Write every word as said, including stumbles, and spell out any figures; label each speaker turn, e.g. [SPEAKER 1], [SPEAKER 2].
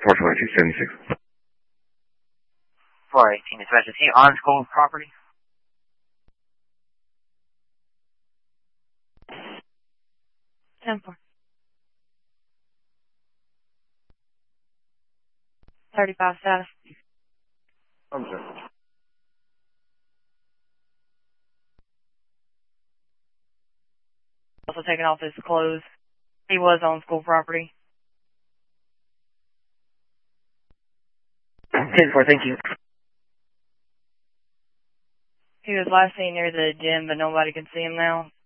[SPEAKER 1] four twenty-two seventy-six.
[SPEAKER 2] four eighteen, dispatch, is he on school property?
[SPEAKER 3] ten four. thirty-five status.
[SPEAKER 4] I'm sorry.
[SPEAKER 3] Also taking off his clothes. He was on school property.
[SPEAKER 2] ten four, thank you.
[SPEAKER 3] He was last seen near the gym, but nobody can see him now.